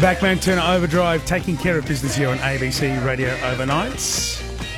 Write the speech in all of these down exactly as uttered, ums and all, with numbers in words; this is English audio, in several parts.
Backman Turner Overdrive, taking care of business here on A B C Radio Overnights.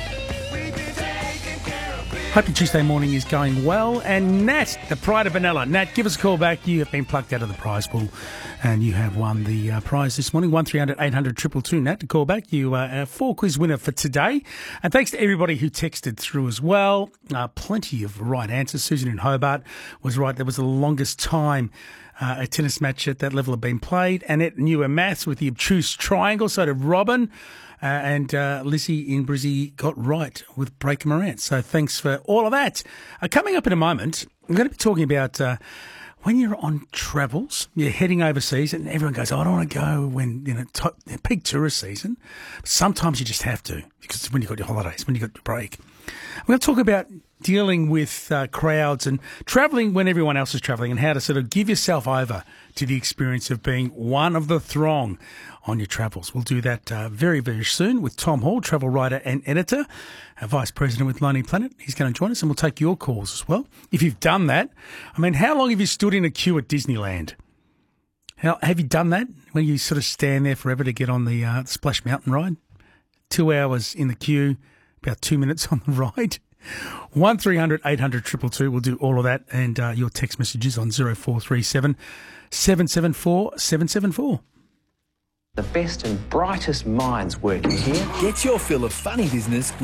Hope your Tuesday morning is going well. And Nat, the pride of Benalla. Nat, give us a call back. You have been plucked out of the prize pool and you have won the uh, prize this morning. one three hundred eight hundred two two two. Nat, to call back. You are our four quiz winner for today. And thanks to everybody who texted through as well. Uh, plenty of right answers. Susan in Hobart was right. There was the longest time Uh, a tennis match at that level had been played. Annette knew her maths with the obtuse triangle. So did Robin. Uh, and uh, Lizzie in Brizzy got right with Breaker Morant. So thanks for all of that. Uh, coming up in a moment, I'm going to be talking about uh, when you're on travels, you're heading overseas, and everyone goes, oh, I don't want to go when, you know, to- peak tourist season. But sometimes you just have to, because it's when you've got your holidays, when you've got your break. I'm going to talk about dealing with uh, crowds and travelling when everyone else is travelling, and how to sort of give yourself over to the experience of being one of the throng on your travels. We'll do that uh, very, very soon with Tom Hall, travel writer and editor, our Vice President with Lonely Planet. He's going to join us, and we'll take your calls as well. If you've done that, I mean, how long have you stood in a queue at Disneyland? How, have you done that, when you sort of stand there forever to get on the uh, Splash Mountain ride? Two hours in the queue, about two minutes on the ride. one three hundred eight hundred two two two. We'll do all of that, and uh, your text messages on zero four three seven seven seven four seven seven four. The best and brightest minds working here. Get your fill of funny business